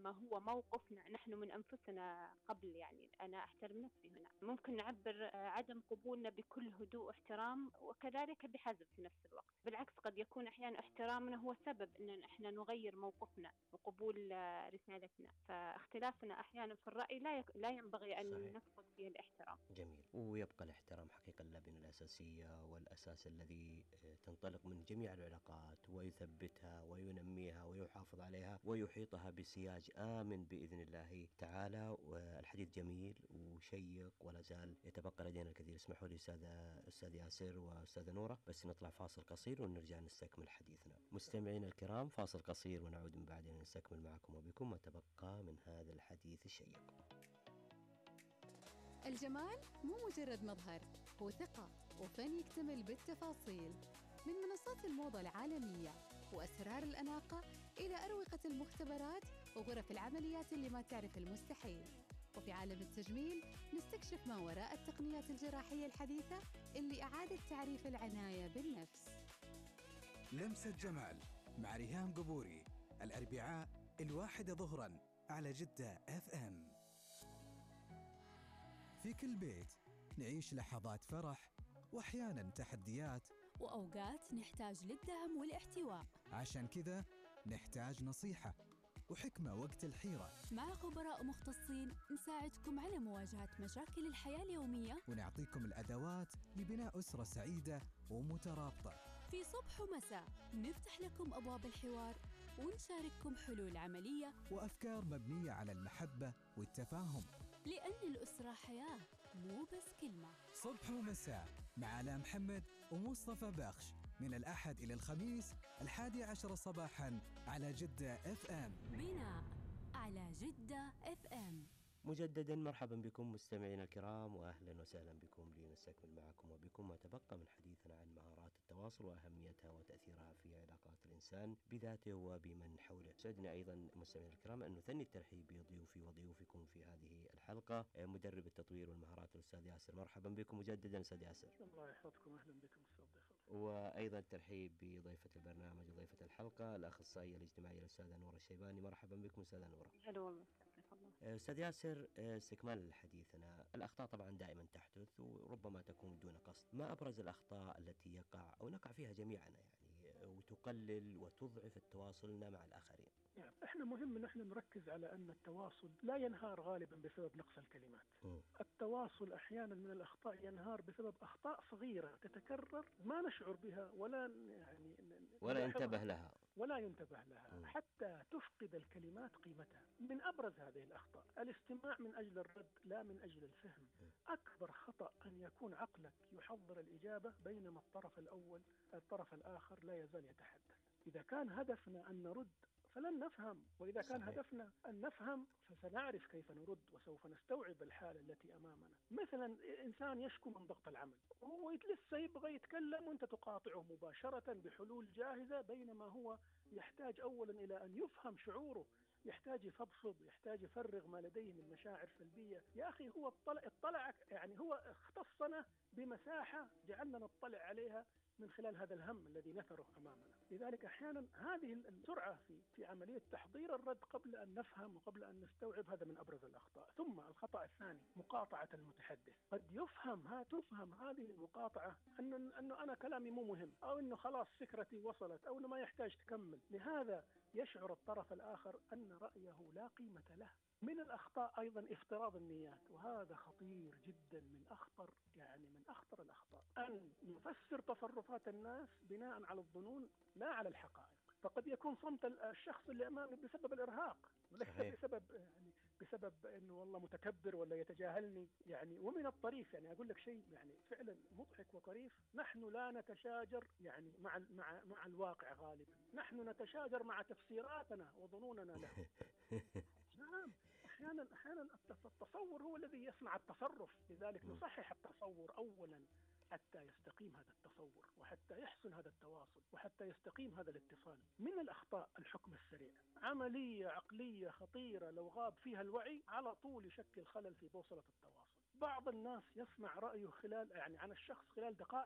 بينما هو موقفنا نحن من أنفسنا قبل، يعني أنا أحترم نفسي هنا. ممكن نعبر عدم قبولنا بكل هدوء واحترام، وكذلك بحزم في نفس الوقت. بالعكس، قد يكون أحيانا احترامنا هو سبب أن إحنا نغير موقفنا وقبول رسالتنا. فاختلافنا أحيانا في الرأي لا ينبغي أن صحيح. نفقد فيه الاحترام. جميل. ويبقى الاحترام حقيقة اللبنة الأساسية والأساس الذي تنطلق من جميع العلاقات ويثبتها وينميها ويحافظ عليها ويحيطها بسياج آمن بإذن الله تعالى. والحديث جميل وشيق ولا زال يتبقى لدينا الكثير. اسمحوا لي أستاذ ياسر وأستاذة نورة بس نطلع فاصل قصير ونرجع نستكمل حديثنا. مستمعينا الكرام، فاصل قصير ونعود من بعدين نستكمل معكم وبكم ما تبقى من هذا الحديث الشيق. الجمال مو مجرد مظهر، هو ثقة وفن يكتمل بالتفاصيل. من منصات الموضة العالمية وأسرار الأناقة إلى أروقة المختبرات وغرف العمليات اللي ما تعرف المستحيل. وفي عالم التجميل نستكشف ما وراء التقنيات الجراحية الحديثة اللي أعادت تعريف العناية بالنفس. لمسة جمال مع ريهام قبوري، الأربعاء 1 ظهراً على جدة FM. في كل بيت نعيش لحظات فرح وأحياناً تحديات، وأوقات نحتاج للدعم والاحتواء. عشان كذا نحتاج نصيحة وحكمة وقت الحيرة، مع خبراء مختصين نساعدكم على مواجهة مشاكل الحياة اليومية، ونعطيكم الأدوات لبناء أسرة سعيدة ومترابطة. في صبح ومساء نفتح لكم أبواب الحوار ونشارككم حلول عملية وأفكار مبنية على المحبة والتفاهم، لأن الأسرة حياة مو بس كلمة. صبح ومساء مع آلاء محمد ومصطفى بخش، من الأحد إلى الخميس 11 صباحاً على جدة FM. بناء على جدة FM. مجددا مرحبا بكم مستمعينا الكرام، واهلا وسهلا بكم لنستكمل معكم وبكم ما تبقى من حديثنا عن مهارات التواصل واهميتها وتاثيرها في علاقات الانسان بذاته وبمن حوله. سعدنا ايضا مستمعينا الكرام ان نثني الترحيب بضيوفي وضيوفكم في هذه الحلقه مدرب التطوير والمهارات الاستاذ ياسر. مرحبا بكم مجددا استاذ ياسر. الله يحفظكم، اهلا بكم استاذ ضيف. وايضا الترحيب بضيفه البرنامج وضيفه الحلقه الاخصائيه الاجتماعيه الاستاذه نوره الشيباني. مرحبا بكم استاذه نوره. هلا والله. استاذ ياسر، استكمال حديثنا، الأخطاء طبعا دائما تحدث وربما تكون دون قصد. ما أبرز الأخطاء التي يقع أو نقع فيها جميعنا يعني وتقلل وتضعف تواصلنا مع الآخرين؟ يعني احنا مهم ان احنا نركز على ان التواصل لا ينهار غالبا بسبب نقص الكلمات. التواصل احيانا من الاخطاء ينهار بسبب اخطاء صغيره تتكرر ما نشعر بها ولا ينتبه لها حتى تفقد الكلمات قيمتها. من ابرز هذه الاخطاء الاستماع من اجل الرد لا من اجل الفهم. اكبر خطأ ان يكون عقلك يحضر الاجابه بينما الطرف الاخر لا يزال يتحدث. اذا كان هدفنا ان نرد فلن نفهم، وإذا كان هدفنا أن نفهم فسنعرف كيف نرد وسوف نستوعب الحالة التي أمامنا. مثلا إنسان يشكو من ضغط العمل ولسه يبغى يتكلم وأنت تقاطعه مباشرة بحلول جاهزة، بينما هو يحتاج أولا إلى أن يفهم شعوره، يحتاج يفضفض، يحتاج يفرغ ما لديه من مشاعر سلبية. يا أخي هو اطلع يعني هو اختصنا بمساحة جعلنا نطلع عليها من خلال هذا الهم الذي نثره أمامنا. لذلك أحيانا هذه السرعة في عملية تحضير الرد قبل أن نفهم وقبل أن نستوعب هذا من أبرز الأخطاء. ثم الخطأ الثاني مقاطعة المتحدث. قد تفهم هذه المقاطعة أنه أنا كلامي مو مهم، أو أنه خلاص فكرتي وصلت، أو أنه ما يحتاج تكمل. لهذا يشعر الطرف الآخر أن رأيه لا قيمة له. من الأخطاء أيضا افتراض النيات، وهذا خطير جدا، من أخطر الأخطاء أن نفسر تصرفات الناس بناء على الظنون لا على الحقائق. فقد يكون صمت الشخص اللي أمامي بسبب الإرهاق، وليس بسبب إنه والله متكبر ولا يتجاهلني. ومن الطريف أقول لك شيء فعلا مضحك وطريف. نحن لا نتشاجر مع الواقع غالبا، نحن نتشاجر مع تفسيراتنا وظنوننا له. نعم، أحيانا التصور هو الذي يصنع التصرف. لذلك نصحح التصور أولا حتى يستقيم هذا التصور، وحتى يحسن هذا التواصل، وحتى يستقيم هذا الاتصال. من الأخطاء الحكم السريع. عملية عقلية خطيرة لو غاب فيها الوعي على طول يشكل خلل في بوصلة التواصل. بعض الناس يسمع رأيه عن الشخص خلال دقائق،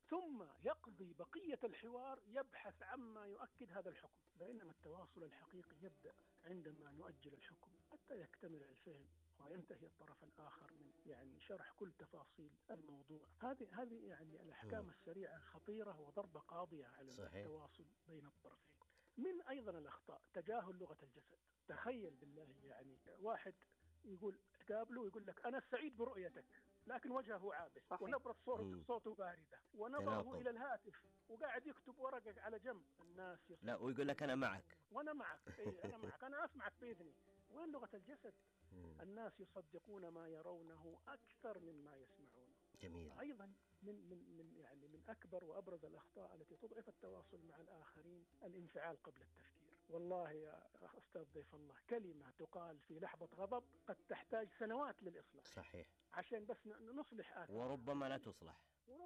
ثم يقضي بقية الحوار يبحث عما يؤكد هذا الحكم. بينما التواصل الحقيقي يبدأ عندما نؤجل الحكم حتى يكتمل الفهم وينتهي الطرف الآخر من يعني شرح كل تفاصيل الموضوع. هذه يعني الأحكام السريعة خطيرة وضربة قاضية على التواصل بين الطرفين. من أيضا الأخطاء تجاهل لغة الجسد. تخيل بالله يعني واحد يقول تقابله ويقول لك أنا سعيد برؤيتك لكن وجهه عابس ونبرة صوته باردة ونظره إلى الهاتف وقاعد يكتب ورقة على جنب. الناس لا ويقول لك أنا معك وأنا معك، أنا معك، أنا أسمعك بإذني. وين لغة الجسد؟ الناس يصدقون ما يرونه أكثر مما يسمعونه. جميل. أيضا من أكبر وأبرز الأخطاء التي تضعف التواصل مع الآخرين الانفعال قبل التفكير. والله يا أستاذ ضيف الله كلمة تقال في لحظة غضب قد تحتاج سنوات للإصلاح. صحيح. عشان بس نصلح آثار. وربما لا تصلح.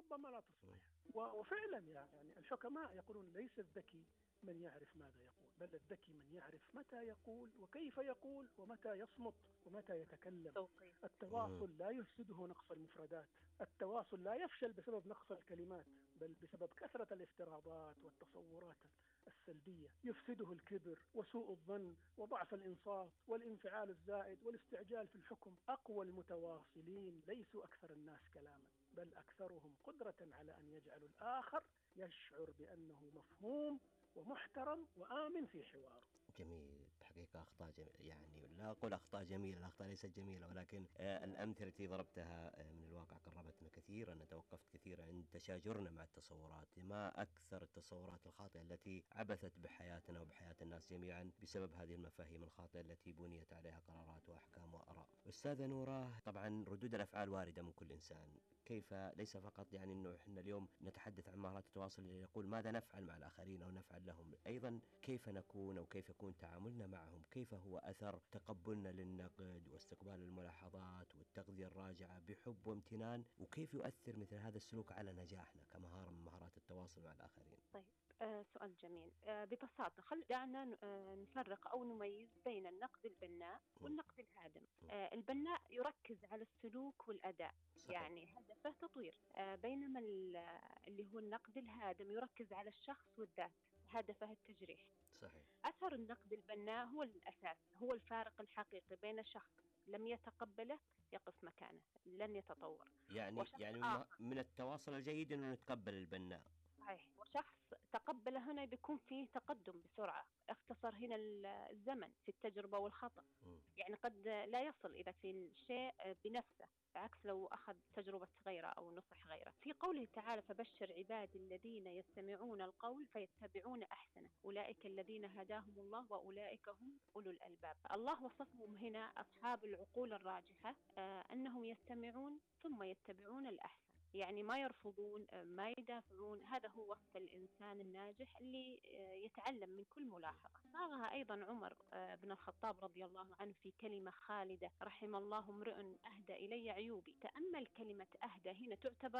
وفعلا يعني الحكماء يقولون ليس الذكي من يعرف ماذا يقول، بل الذكي من يعرف متى يقول وكيف يقول ومتى يصمت ومتى يتكلم. التواصل لا يفسده نقص المفردات، التواصل لا يفشل بسبب نقص الكلمات، بل بسبب كثرة الافتراضات والتصورات السلبية. يفسده الكبر وسوء الظن وضعف الإنصاف والانفعال الزائد والاستعجال في الحكم. أقوى المتواصلين ليسوا أكثر الناس كلاما، بل أكثرهم قدرة على أن يجعلوا الآخر يشعر بأنه مفهوم ومحترم وآمن في حواره. جميل. حقيقة أخطاء يعني لا أقول أخطاء جميلة، الأخطاء ليست جميلة، ولكن الأمثلة التي ضربتها من الواقع قربتنا كثيرا. أنا توقفت كثيرا عند تشاجرنا مع التصورات. ما أكثر التصورات الخاطئة التي عبثت بحياتنا وبحياة الناس جميعا بسبب هذه المفاهيم الخاطئة التي بنيت عليها قرارات وأحكام وآراء. أستاذة نورة، طبعا ردود الأفعال واردة من كل إنسان. كيف ليس فقط يعني أنه إحنا اليوم نتحدث عن مهارات التواصل اللي يقول ماذا نفعل مع الآخرين أو نفعل لهم، أيضا كيف نكون أو كيف يكون تعاملنا معهم، كيف هو أثر تقبلنا للنقد واستقبال الملاحظات والتغذية الراجعة بحب وامتنان، وكيف يؤثر مثل هذا السلوك على نجاحنا كمهارة من مهارات التواصل مع الآخرين. طيب سؤال جميل. ببساطة دعنا نفرق أو نميز بين النقد البناء والنقد الهادم. البناء يركز على السلوك والأداء، صحيح. يعني هدفه تطوير، بينما اللي هو النقد الهادم يركز على الشخص والذات، هدفه التجريح. صحيح. أثر النقد البناء هو الأساس، هو الفارق الحقيقي بين شخص لم يتقبله يقف مكانه لن يتطور. يعني من التواصل الجيد أنه نتقبل البناء. صحيح. وشخص تقبله هنا بيكون فيه تقدم بسرعة، اختصر هنا الزمن في التجربة والخطأ. يعني قد لا يصل إذا في الشيء بنفسه، عكس لو أخذ تجربة غيره أو نصح غيره. في قوله تعالى فبشر عبادي الذين يستمعون القول فيتبعون أحسنه أولئك الذين هداهم الله وأولئك هم أولو الألباب. الله وصفهم هنا أصحاب العقول الراجحة أنهم يستمعون ثم يتبعون الأحسن، يعني ما يرفضون ما يدافعون. هذا هو وصف الإنسان الناجح اللي يتعلم من كل ملاحظة. صاغها أيضا عمر بن الخطاب رضي الله عنه في كلمة خالدة: رحم الله امرئ أهدى إلي عيوبي. تأمل كلمة أهدى هنا،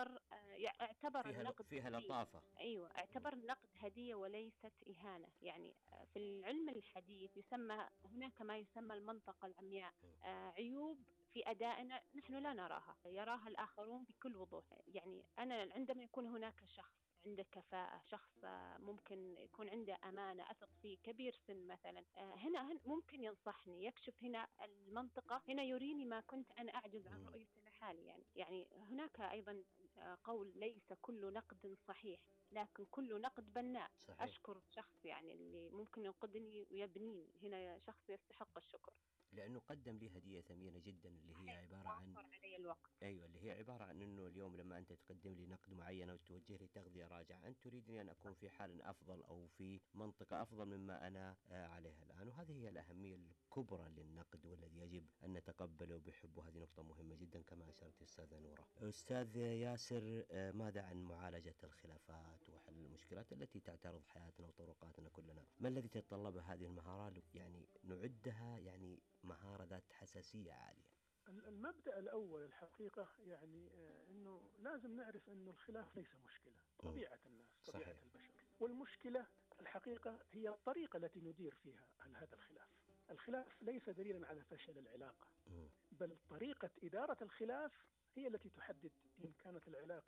اعتبر النقد فيها لطافة. أيوة، اعتبر النقد هدية وليست إهانة. يعني في العلم الحديث يسمى هناك ما يسمى المنطقة العمياء، عيوب في أدائنا نحن لا نراها، يراها الآخرون بكل وضوح. يعني أنا عندما يكون هناك شخص عنده كفاءة، شخص ممكن يكون عنده أمانة أثق فيه، كبير سن مثلا، هنا ممكن ينصحني، يكشف هنا المنطقة، هنا يريني ما كنت أنا أعجز عن رؤيته لحالي. يعني هناك أيضا قول ليس كل نقد صحيح لكن كل نقد بناء. صحيح. أشكر الشخص يعني اللي ممكن ينقدني ويبنيني، هنا شخص يستحق الشكر لأنه قدم لي هدية ثمينة جدا اللي هي عبارة عن علي الوقت. أيوة، اللي هي عبارة عن أنه اليوم لما أنت تقدم لي نقد معين أو توجه لي تغذية راجعة، أنت تريدني أن أكون في حال أفضل أو في منطقة أفضل مما أنا عليها الآن. وهذه هي الأهمية الكبرى للنقد والذي يجب أن نتقبله بحب. وهذه نقطة مهمة جدا كما أشرت أستاذة نورة. أستاذ ياسر، ماذا عن معالجة الخلافات وحل المشكلات التي تعترض حياتنا وطرقاتنا كلنا؟ ما الذي تتطلبها هذه المهارات يعني نعدها يعني مهارة ذات حساسية عالية؟ المبدأ الأول الحقيقة يعني أنه لازم نعرف أنه الخلاف ليس مشكلة، طبيعة الناس، طبيعة صحيح. البشر. والمشكلة الحقيقة هي الطريقة التي ندير فيها هذا الخلاف. الخلاف ليس دليلا على فشل العلاقة، بل طريقة إدارة الخلاف هي التي تحدد إن كانت العلاقة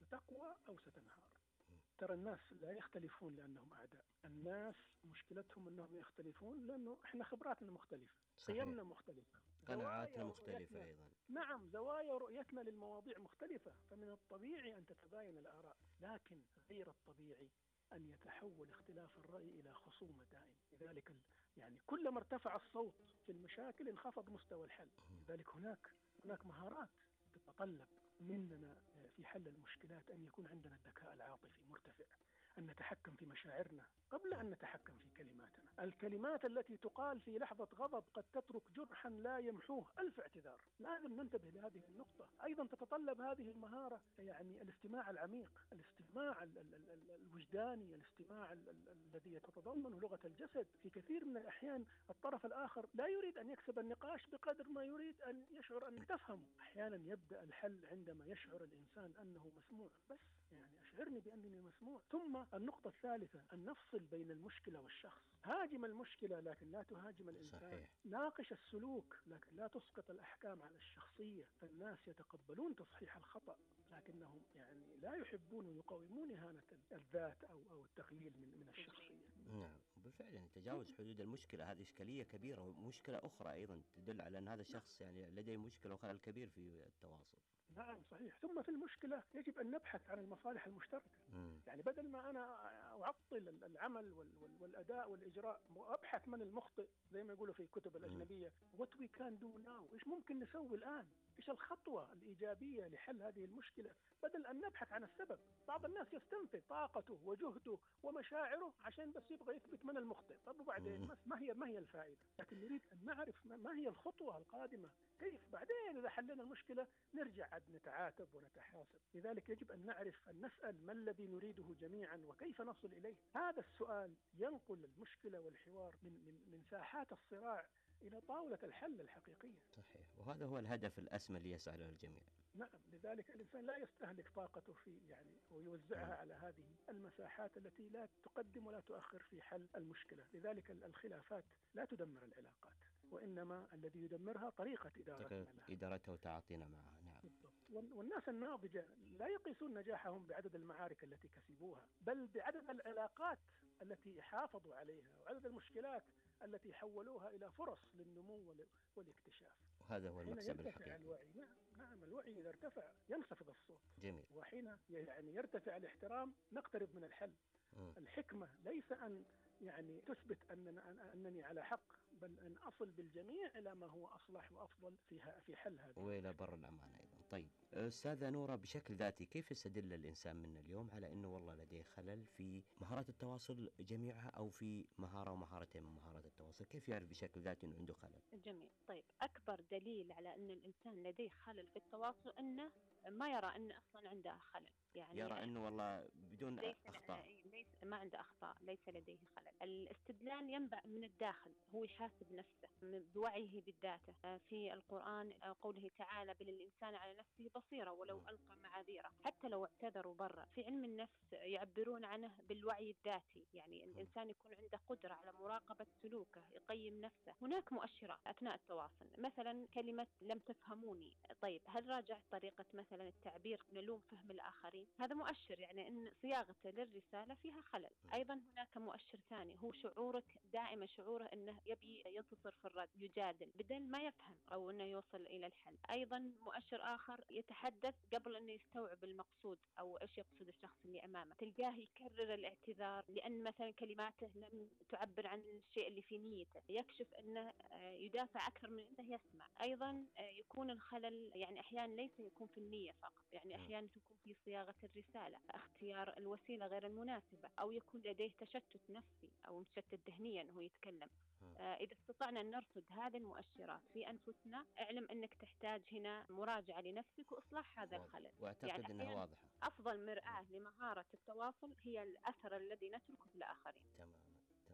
ستقوى أو ستنهار. ترى الناس لا يختلفون لأنهم أعداء، الناس مشكلتهم أنهم يختلفون لأنه إحنا خبراتنا مختلفة، صحيح. قيمنا مختلفة، قناعاتنا زوايا مختلفة رؤيتنا. أيضا. نعم، زوايا رؤيتنا للمواضيع مختلفة، فمن الطبيعي أن تتباين الآراء، لكن غير الطبيعي أن يتحول اختلاف الرأي إلى خصومة دائم. لذلك يعني كلما ارتفع الصوت في المشاكل انخفض مستوى الحل. لذلك هناك مهارات تتطلب مننا في حل المشكلات، أن يكون عندنا الذكاء العاطفي مرتفع، أن نتحكم في مشاعرنا قبل أن نتحكم في كلماتنا. الكلمات التي تقال في لحظة غضب قد تترك جرحا لا يمحوه 1000 اعتذار. لازم ننتبه لهذه النقطة. أيضا تتطلب هذه المهارة يعني الاستماع العميق، الاستماع الوجداني، الاستماع الذي يتضمن لغة الجسد. في كثير من الأحيان الطرف الآخر لا يريد أن يكسب النقاش بقدر ما يريد أن يشعر أنك تفهم. أحيانا يبدأ الحل عندما يشعر الإنسان أنه مسموع، بس يعني أشعرني بأنني مسموع. ثم النقطة الثالثة، أن نفصل بين المشكلة والشخص. هاجم المشكلة لكن لا تهاجم الإنسان. صحيح. ناقش السلوك لكن لا تسقط الأحكام على الشخصية. فالناس يتقبلون تصحيح الخطأ لكنهم يعني لا يحبون ويقاومون إهانة الذات أو التقليل من الشخصية. نعم بالفعل، يعني تجاوز حدود المشكلة هذه إشكالية كبيرة، ومشكلة أخرى أيضا تدل على أن هذا الشخص يعني لديه مشكلة وخلل كبير في التواصل. نعم صحيح. ثم في المشكلة يجب أن نبحث عن المصالح المشتركة. يعني بدل ما أنا أعطل العمل والأداء والإجراء وأبحث من المخطئ زي ما يقولوا في الكتب الأجنبية what we can do now، إيش ممكن نسوي الآن، إيش الخطوة الإيجابية لحل هذه المشكلة، بدل أن نبحث عن السبب. بعض الناس يستنفذ طاقته وجهده ومشاعره عشان بس يبغى يثبت من المخطئ. طب وبعدين ما هي الفائدة؟ لكن نريد أن نعرف ما هي الخطوة القادمة، كيف بعدين إذا حلنا المشكلة نرجع عاد نتعاتب ونتحاسب. لذلك يجب أن نعرف، أن نسأل ما الذي نريده جميعا وكيف نصل إليه. هذا السؤال ينقل المشكلة والحوار من ساحات الصراع إلى طاولة الحل الحقيقية. صحيح، وهذا هو الهدف الأسمى اللي يسعى له الجميع. نعم، لذلك الإنسان لا يستهلك طاقته في يعني ويوزعها على هذه المساحات التي لا تقدم ولا تؤخر في حل المشكلة. لذلك الخلافات لا تدمر العلاقات، وإنما الذي يدمرها طريقة إدارتها وتعاطينا معها. نعم بالضبط. والناس الناضجة لا يقيسون نجاحهم بعدد المعارك التي كسبوها، بل بعدد العلاقات التي حافظوا عليها، وعدد المشكلات التي حولوها إلى فرص للنمو والاكتشاف. وهذا هو المكسب الحقيقي. الوعي. نعم الوعي إذا ارتفع ينخفض الصوت. جميل. وحين يعني يرتفع الاحترام نقترب من الحل. الحكمة ليس أن يعني تثبت أنني على حق، بل أن أصل بالجميع إلى ما هو أصلح وأفضل في حل هذا وإلى بر الأمان أيضا. طيب أستاذة نورة، بشكل ذاتي كيف يستدل الإنسان منا اليوم على أنه والله لديه خلل في مهارات التواصل جميعها، أو في مهارة ومهارتين من مهارات التواصل؟ كيف يعرف بشكل ذاتي أنه عنده خلل؟ جميل. طيب أكبر دليل على أن الإنسان لديه خلل في التواصل أنه ما يرى أنه أصلا عنده خلل. يعني يرى أنه والله بدون أخطاء، ليس ما عنده أخطاء، ليس لديه خلل. الاستدلال ينبع من الداخل، هو يحاسب نفسه بوعيه بالذاته. في القرآن قوله تعالى بل الإنسان على نفسه بصيرة ولو ألقى معاذيره. حتى لو اعتذروا برا، في علم النفس يعبرون عنه بالوعي الذاتي. يعني الإنسان يكون عنده قدرة على مراقبة سلوكه، يقيم نفسه. هناك مؤشرات أثناء التواصل، مثلا كلمة لم تفهموني. طيب هل راجعت طريقة مثلا التعبير نلوم فهم الآخرين؟ هذا مؤشر يعني أن صياغته للرسالة فيها خلل. أيضا هناك مؤشر ثاني، هو شعورك دائما، شعوره أنه يبي ينتصر في الرد، يجادل بدل ما يفهم أو أنه يوصل إلى الحل. أيضا مؤشر آخر، يتحدث قبل أنه يستوعب المقصود أو إيش يقصد الشخص اللي أمامه. تلقاه يكرر الاعتذار لأن مثلا كلماته لم تعبر عن الشيء اللي في نيته، يكشف أنه يدافع أكثر من أنه يسمع. أيضا يكون الخلل يعني أحيانا ليس يكون في النية فقط، يعني أحيانا تكون في صياغة الرسالة، اختيار الوسيلة غير المناسبة، أو يكون لديه تشتت نفسي أو متشتت ذهنيا وهو يتكلم. إذا استطعنا أن نرصد هذه المؤشرات في أنفسنا، اعلم أنك تحتاج هنا مراجعة لنفسك وإصلاح هذا الخلل. وأعتقد يعني أنها واضحة. أفضل مرآة لمهارة التواصل هي الأثر الذي نتركه للآخرين. تماما.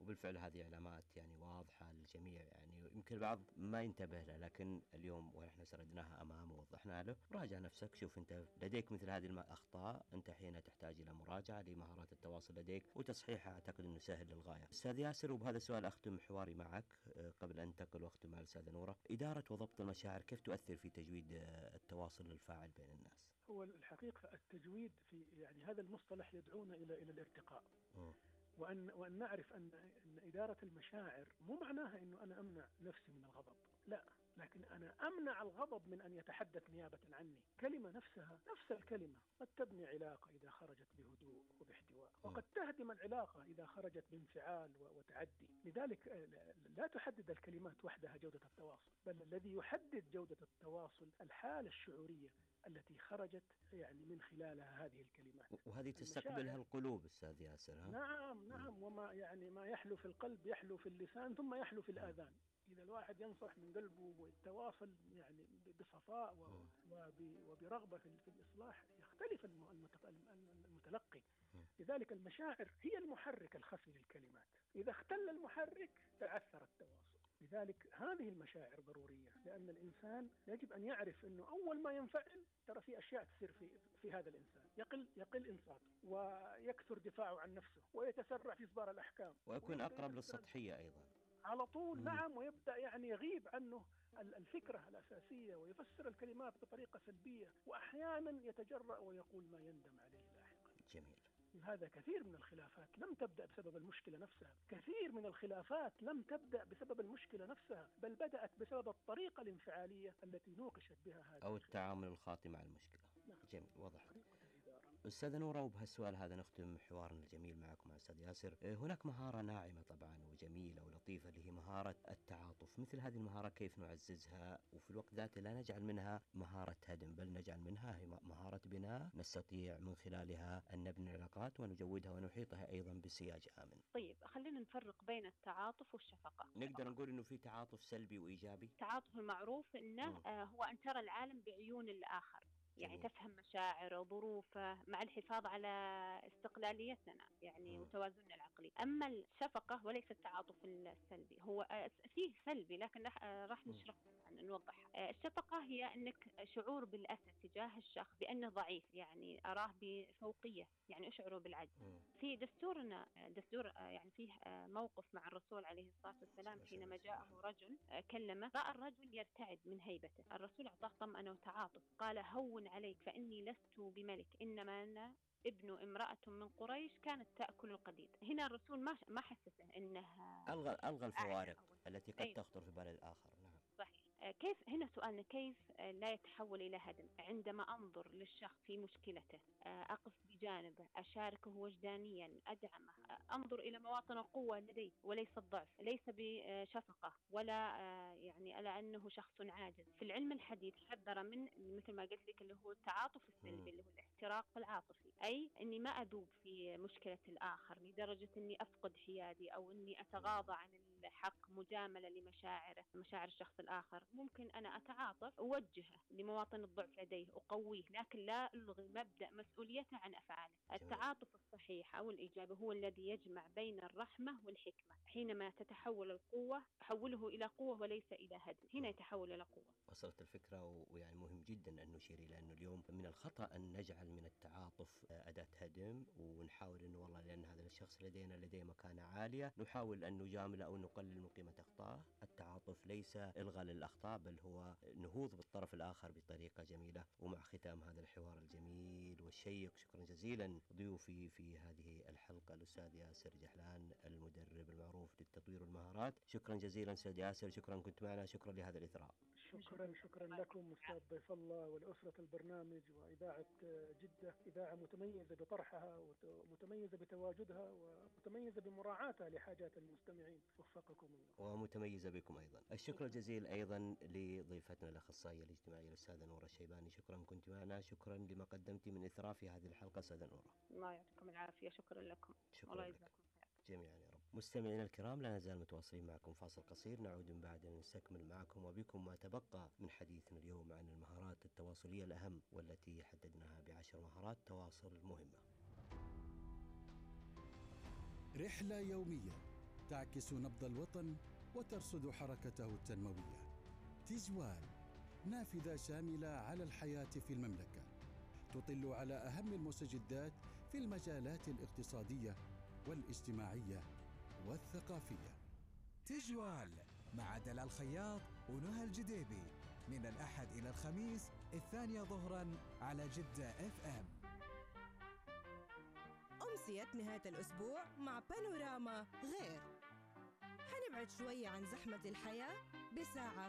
وبالفعل هذه علامات يعني واضحة للجميع، يعني يمكن البعض ما ينتبه لها، لكن اليوم ونحن سردناها أمامه ووضحنا له. راجع نفسك، شوف أنت لديك مثل هذه الأخطاء، أنت حين تحتاج إلى مراجعة لمهارات التواصل لديك وتصحيحها، أعتقد أنه سهل للغاية. أستاذ ياسر، وبهذا السؤال أختم حواري معك قبل أن أنتقل وأختم مع الأستاذة نورة. إدارة وضبط المشاعر كيف تؤثر في تجويد التواصل الفاعل بين الناس؟ هو الحقيقة التجويد في يعني هذا المصطلح يدعونا إلى الارتقاء، وأن نعرف أن إدارة المشاعر مو معناها أنه أنا أمنع نفسي من الغضب، لا، لكن أنا أمنع الغضب من أن يتحدث نيابة عني. كلمة نفسها، نفس الكلمة قد تبني علاقة إذا خرجت بهدوء وباحتواء، وقد تهدم العلاقة إذا خرجت بانفعال وتعدي. لذلك لا تحدد الكلمات وحدها جودة التواصل، بل الذي يحدد جودة التواصل الحالة الشعورية التي خرجت يعني من خلالها هذه الكلمات. وهذه تستقبلها القلوب أستاذ ياسر. نعم، وما يعني ما يحلو في القلب يحلو في اللسان ثم يحلو في الآذان. إذا الواحد ينصح من قلبه ويتواصل يعني بصفاء وبرغبة في الإصلاح، يختلف المتلقي. لذلك المشاعر هي المحرك الخفي للكلمات، إذا اختل المحرك تعثر التواصل. لذلك هذه المشاعر ضرورية، لأن الإنسان يجب أن يعرف أنه أول ما ينفعل ترى في أشياء تصير في هذا الإنسان، يقل إنصاته ويكثر دفاعه عن نفسه ويتسرع في إصدار الأحكام ويكون أقرب للسطحية أيضا على طول. نعم، ويبدأ يعني يغيب عنه الفكرة الأساسية ويفسر الكلمات بطريقة سلبية، وأحيانا يتجرأ ويقول ما يندم عليه لاحقا. جميل. هذا كثير من الخلافات لم تبدأ بسبب المشكلة نفسها، كثير من الخلافات لم تبدأ بسبب المشكلة نفسها، بل بدأت بسبب الطريقة الانفعالية التي نوقشت بها هذه أو التعامل الخاطئ مع المشكلة. نعم. جميل، واضح. أستاذة نورة، وبهالسؤال هذا نختم حوارنا الجميل معكم مع أستاذ ياسر. هناك مهارة ناعمة طبعا وجميلة ولطيفة اللي هي مهارة التعاطف. مثل هذه المهارة كيف نعززها وفي الوقت ذاته لا نجعل منها مهارة هدم، بل نجعل منها هي مهارة بناء نستطيع من خلالها أن نبني العلاقات ونجودها ونحيطها أيضا بسياج آمن. طيب، خلينا نفرق بين التعاطف والشفقة. نقدر نقول إنه في تعاطف سلبي وإيجابي. التعاطف المعروف إنه هو أن ترى العالم بعيون الآخر، يعني جميل. تفهم مشاعره وظروفه مع الحفاظ على استقلاليتنا يعني وتوازننا العقلي. أما الشفقة وليس التعاطف السلبي، هو فيه سلبي لكن راح نشرح نوضح. الشفقة هي أنك شعور بالأسى تجاه الشخص بأنه ضعيف، يعني أراه بفوقية، يعني أشعره بالعجز. في دستورنا يعني فيه موقف مع الرسول عليه الصلاة والسلام حينما جاءه رجل كلمه، رأى الرجل يرتعد من هيبته، الرسول أعطاه طمأنة وتعاطف، قال هون عليك فإني لست بملك، إنما أنا ابن امرأة من قريش كانت تأكل القديد. هنا الرسول ما حسسه إنها ألغى الفوارق التي قد تخطر في بال الآخر. نعم صحيح. كيف هنا سؤالنا كيف لا يتحول إلى هدم؟ عندما أنظر للشخص في مشكلته، أقف بجانبه، أشاركه وجدانيا، أدعمه، أنظر إلى مواطن القوة لديه وليس الضعف، ليس بشفقة ولا يعني على أنه شخص عاجز. في العلم الحديث حذر من مثل ما قلت لك اللي هو التعاطف السلبي اللي هو الاحتراق العاطفي، أي أني ما أذوب في مشكلة الآخر لدرجة أني أفقد حيادي أو أني أتغاضى عن الحق مجاملة لمشاعره، مشاعر الشخص الآخر. ممكن أنا أتعاطف، أوجهه لمواطن الضعف لديه، أقويه، لكن لا ألغي مبدأ مسؤوليته عن أفعاله. التعاطف الصحيح أو الإيجابي هو الذي يجمع بين الرحمة والحكمة. حينما تتحول القوة حوله إلى قوة وليس إلى هدم، هنا يتحول إلى قوة. وصلت الفكرة، ويعني مهم جدا أن نشير إلى أنه اليوم من الخطأ أن نجعل من التعاطف أداة هدم، ونحاول أنه والله لأن هذا الشخص لديه مكانة عالية نحاول أن نجامله أو نقلل من قيمة أخطائه. التعاطف ليس إلغاء للأخطاء، بل هو نهوض بالطرف الآخر بطريقة جميلة. ومع ختام هذا الحوار الجميل والشيق، شكرا جزيلا ضيوفي في هذه الحلقة الأستاذ ياسر جحلان، المدرب المعروف للتطوير والمهارات. شكرا جزيلا أستاذ ياسر، شكرا كنت معنا، شكرا لهذا الإثراء. شكرا لكم أستاذ ضيف الله ولأسرة البرنامج وإذاعة جدة، إذاعة متميزة بطرحها ومتميزة بتواجدها ومتميزة بمراعاتها لحاجات المستمعين، وفقكم الله. ومتميزة بكم أيضا. الشكر الجزيل أيضا لضيفتنا الأخصائية الاجتماعية الأستاذة نورة الشيباني، شكرا كنت معنا، شكرا لما قدمت من إثراء في هذه الحلقة أستاذة نورة. الله يعطيكم العافية، شكرا لكم. شكرا لك جميعا يا رب. مستمعينا الكرام، لا نزال متواصلين معكم، فاصل قصير نعود من بعد نستكمل معكم وبكم ما تبقى من حديثنا اليوم عن المهارات التواصلية الأهم والتي حددناها ب10 مهارات تواصل مهمة. رحلة يومية تعكس نبض الوطن وترصد حركته التنموية. تجوال نافذة شاملة على الحياة في المملكة، تطل على أهم المستجدات في المجالات الاقتصادية والاجتماعية والثقافية. تجوال مع دلال الخياط ونهى الجديبي من الأحد إلى الخميس 2 ظهراً على جدة FM. أمسية نهاية الأسبوع مع بانوراما غير. حنبعد شوية عن زحمة الحياة بساعة